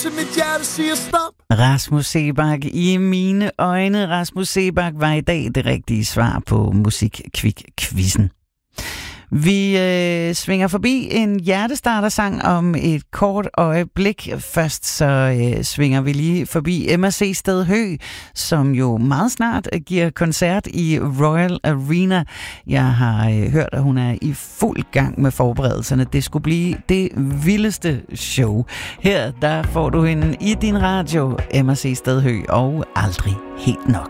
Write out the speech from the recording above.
til mit hjerte siger stop. Rasmus Seebach i mine øjne. Rasmus Seebach var i dag det rigtige svar på Musikkvik-quizzen. Vi svinger forbi en hjertestartersang om et kort øjeblik. Først så svinger vi lige forbi Emma C. Sted Høgh, som jo meget snart giver koncert i Royal Arena. Jeg har hørt, at hun er i fuld gang med forberedelserne. Det skulle blive det vildeste show. Her der får du hende i din radio, Emma C. Sted Høgh, og aldrig helt nok.